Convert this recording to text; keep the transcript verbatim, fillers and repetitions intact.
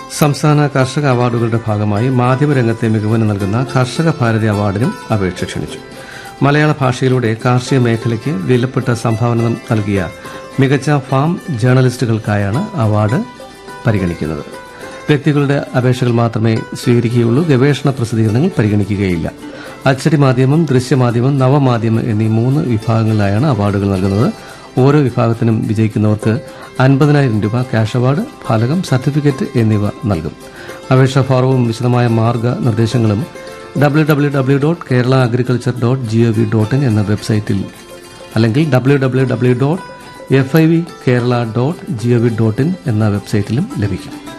സംസ്ഥാന കർഷക അവാർഡുകളുടെ ഭാഗമായി മാധ്യമരംഗത്തെ മികവിന് നൽകുന്ന കർഷക ഭാരതി അവാർഡിനും അപേക്ഷ ക്ഷണിച്ചു. മലയാള ഭാഷയിലൂടെ കാർഷിക മേഖലയ്ക്ക് വിലപ്പെട്ട സംഭാവന നൽകിയ മികച്ച ഫാം ജേർണലിസ്റ്റുകൾക്കായാണ് അവാർഡ് പരിഗണിക്കുന്നത്. വ്യക്തികളുടെ അപേക്ഷകൾ മാത്രമേ സ്വീകരിക്കുകയുള്ളൂ. ഗവേഷണ പ്രസിദ്ധീകരണങ്ങൾ പരിഗണിക്കുകയില്ല. അച്ചടി മാധ്യമം, ദൃശ്യമാധ്യമം, നവമാധ്യമം എന്നീ മൂന്ന് വിഭാഗങ്ങളിലായാണ് അവാർഡുകൾ നൽകുന്നത്. ഓരോ വിഭാഗത്തിനും വിജയിക്കുന്നവർക്ക് അൻപതിനായിരം രൂപ ക്യാഷ് അവാർഡ്, ഫലകം, സർട്ടിഫിക്കറ്റ് എന്നിവ നൽകും. അപേക്ഷാ ഫോറവും വിശദമായ മാർഗ്ഗനിർദ്ദേശങ്ങളും W W W dot Kerala agriculture dot G O V dot in എന്ന വെബ്സൈറ്റിൽ അല്ലെങ്കിൽ W W W dot F I V Kerala dot G O V dot in എന്ന വെബ്സൈറ്റിലും ലഭിക്കും.